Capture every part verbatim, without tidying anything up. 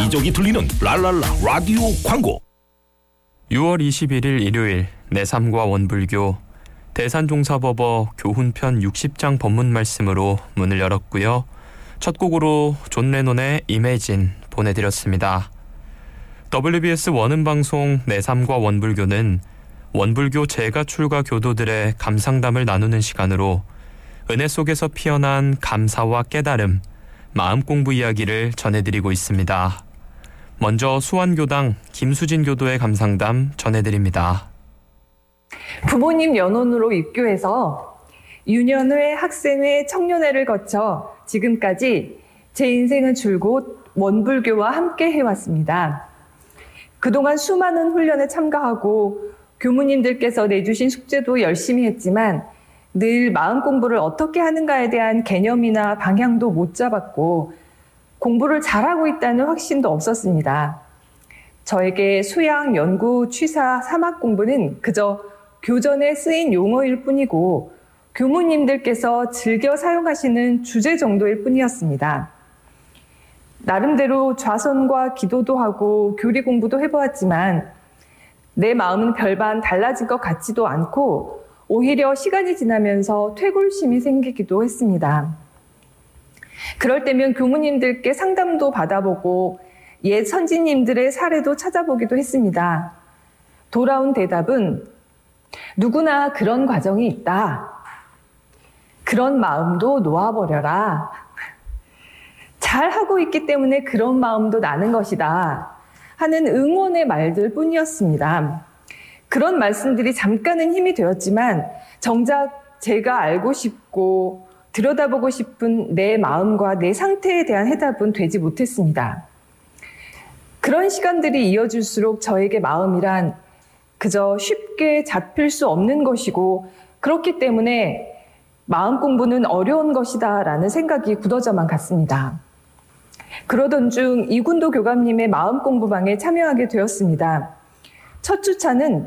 여기저기 들리는 랄랄라 라디오 광고. 유월 이십일일 일요일 내삼과 원불교 대산종사법어 교훈편 육십 장 법문 말씀으로 문을 열었고요. 첫 곡으로 존 레논의 이매진 보내드렸습니다. 더블유비에스 원음방송 내삼과 원불교는 원불교 재가 출가 교도들의 감상담을 나누는 시간으로 은혜 속에서 피어난 감사와 깨달음, 마음 공부 이야기를 전해드리고 있습니다. 먼저 수완교당 김수진 교도의 감상담 전해드립니다. 부모님 연원으로 입교해서 유년회, 학생회, 청년회를 거쳐 지금까지 제 인생은 줄곧 원불교와 함께 해왔습니다. 그동안 수많은 훈련에 참가하고 교무님들께서 내주신 숙제도 열심히 했지만 늘 마음 공부를 어떻게 하는가에 대한 개념이나 방향도 못 잡았고 공부를 잘하고 있다는 확신도 없었습니다. 저에게 수양, 연구, 취사, 사막 공부는 그저 교전에 쓰인 용어일 뿐이고 교무님들께서 즐겨 사용하시는 주제 정도일 뿐이었습니다. 나름대로 좌선과 기도도 하고 교리 공부도 해보았지만 내 마음은 별반 달라진 것 같지도 않고 오히려 시간이 지나면서 퇴골심이 생기기도 했습니다. 그럴 때면 교무님들께 상담도 받아보고 옛 선지님들의 사례도 찾아보기도 했습니다. 돌아온 대답은 누구나 그런 과정이 있다. 그런 마음도 놓아버려라. 잘하고 있기 때문에 그런 마음도 나는 것이다. 하는 응원의 말들 뿐이었습니다. 그런 말씀들이 잠깐은 힘이 되었지만 정작 제가 알고 싶고 들여다보고 싶은 내 마음과 내 상태에 대한 해답은 되지 못했습니다. 그런 시간들이 이어질수록 저에게 마음이란 그저 쉽게 잡힐 수 없는 것이고 그렇기 때문에 마음 공부는 어려운 것이다 라는 생각이 굳어져만 갔습니다. 그러던 중 이군도 교감님의 마음 공부방에 참여하게 되었습니다. 첫 주차는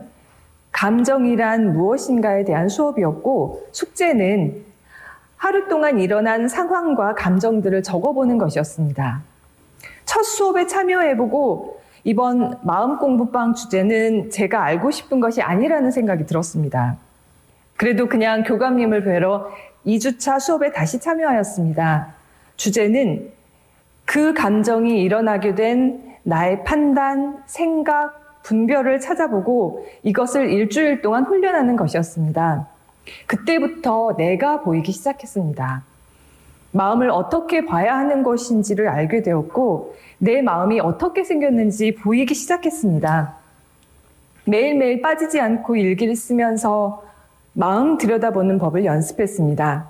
감정이란 무엇인가에 대한 수업이었고 숙제는 하루 동안 일어난 상황과 감정들을 적어보는 것이었습니다. 첫 수업에 참여해보고 이번 마음 공부방 주제는 제가 알고 싶은 것이 아니라는 생각이 들었습니다. 그래도 그냥 교감님을 뵈러 이 주차 수업에 다시 참여하였습니다. 주제는 그 감정이 일어나게 된 나의 판단, 생각, 분별을 찾아보고 이것을 일주일 동안 훈련하는 것이었습니다. 그때부터 내가 보이기 시작했습니다. 마음을 어떻게 봐야 하는 것인지를 알게 되었고 내 마음이 어떻게 생겼는지 보이기 시작했습니다. 매일매일 빠지지 않고 일기를 쓰면서 마음 들여다보는 법을 연습했습니다.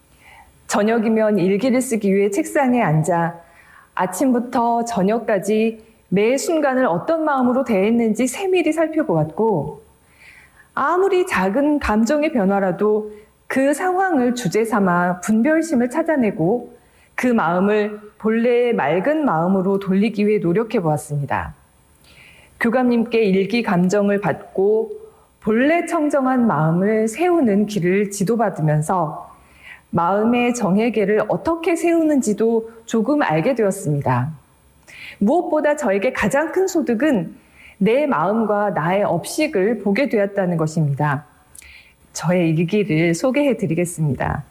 저녁이면 일기를 쓰기 위해 책상에 앉아 아침부터 저녁까지 매 순간을 어떤 마음으로 대했는지 세밀히 살펴보았고 아무리 작은 감정의 변화라도 그 상황을 주제 삼아 분별심을 찾아내고 그 마음을 본래의 맑은 마음으로 돌리기 위해 노력해 보았습니다. 교감님께 일기 감정을 받고 본래 청정한 마음을 세우는 길을 지도받으면서 마음의 정해계를 어떻게 세우는지도 조금 알게 되었습니다. 무엇보다 저에게 가장 큰 소득은 내 마음과 나의 업식을 보게 되었다는 것입니다. 저의 일기를 소개해 드리겠습니다.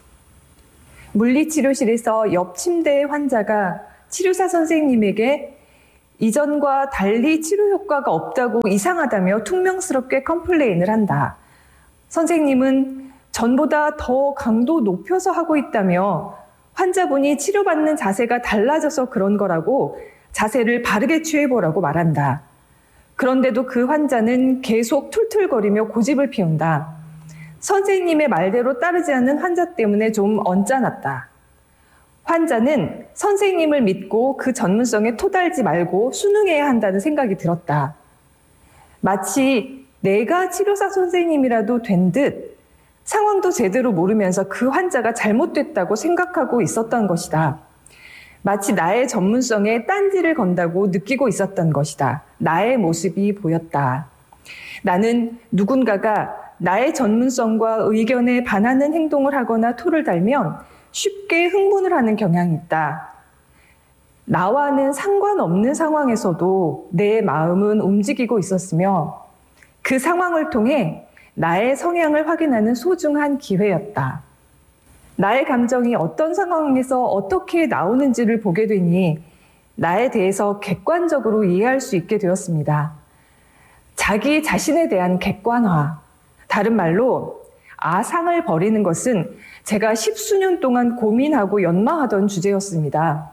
물리치료실에서 옆 침대의 환자가 치료사 선생님에게 이전과 달리 치료 효과가 없다고 이상하다며 퉁명스럽게 컴플레인을 한다. 선생님은 전보다 더 강도 높여서 하고 있다며 환자분이 치료받는 자세가 달라져서 그런 거라고 자세를 바르게 취해보라고 말한다. 그런데도 그 환자는 계속 툴툴거리며 고집을 피운다. 선생님의 말대로 따르지 않는 환자 때문에 좀 언짢았다. 환자는 선생님을 믿고 그 전문성에 토달지 말고 순응해야 한다는 생각이 들었다. 마치 내가 치료사 선생님이라도 된 듯 상황도 제대로 모르면서 그 환자가 잘못됐다고 생각하고 있었던 것이다. 마치 나의 전문성에 딴지를 건다고 느끼고 있었던 것이다. 나의 모습이 보였다. 나는 누군가가 나의 전문성과 의견에 반하는 행동을 하거나 토를 달면 쉽게 흥분을 하는 경향이 있다. 나와는 상관없는 상황에서도 내 마음은 움직이고 있었으며 그 상황을 통해 나의 성향을 확인하는 소중한 기회였다. 나의 감정이 어떤 상황에서 어떻게 나오는지를 보게 되니 나에 대해서 객관적으로 이해할 수 있게 되었습니다. 자기 자신에 대한 객관화, 다른 말로 아상을 버리는 것은 제가 십수년 동안 고민하고 연마하던 주제였습니다.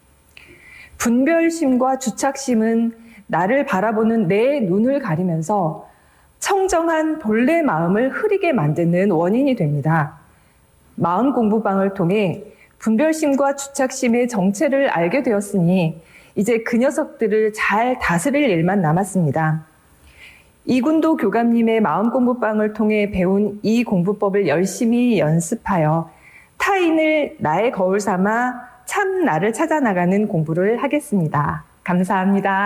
분별심과 주착심은 나를 바라보는 내 눈을 가리면서 청정한 본래 마음을 흐리게 만드는 원인이 됩니다. 마음 공부방을 통해 분별심과 주착심의 정체를 알게 되었으니 이제 그 녀석들을 잘 다스릴 일만 남았습니다. 이군도 교감님의 마음 공부방을 통해 배운 이 공부법을 열심히 연습하여 타인을 나의 거울 삼아 참 나를 찾아 나가는 공부를 하겠습니다. 감사합니다.